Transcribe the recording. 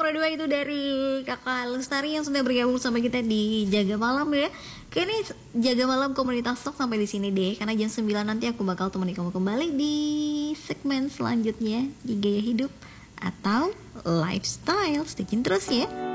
berdua itu dari Kakak Lestari yang sudah bergabung sama kita di Jaga Malam ya. Kayaknya Jaga Malam komunitas talk sampai di sini deh, karena jam 9 nanti aku bakal temani kamu kembali di segmen selanjutnya di Gaya Hidup atau Lifestyle. Stay tune terus ya.